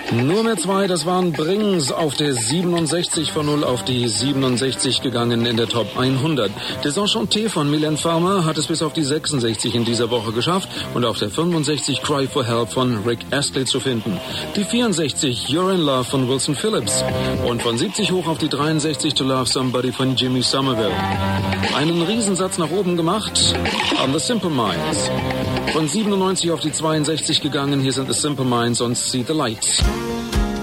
Nur mehr 2, das waren Brings auf der 67 von 0 auf die 67 gegangen in der Top 100. Desenchanté von Mylène Farmer hat es bis auf die 66 in dieser Woche geschafft und auf der 65 Cry for Help von Rick Astley zu finden. Die 64 You're in Love von Wilson Phillips und von 70 hoch auf die 63 To Love Somebody von Jimmy Somerville. Einen Riesensatz nach oben gemacht haben The Simple Minds. Von 97 auf die 62 gegangen, hier sind The Simple Minds und See the Light.